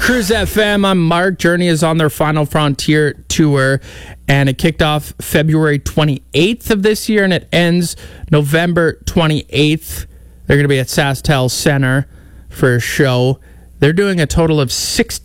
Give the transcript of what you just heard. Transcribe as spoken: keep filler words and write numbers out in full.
Cruise F M, I'm Mark. Journey is on their Final Frontier tour, and it kicked off February twenty-eighth of this year, and it ends November twenty-eighth. They're going to be at SaskTel Center for a show. They're doing a total of sixty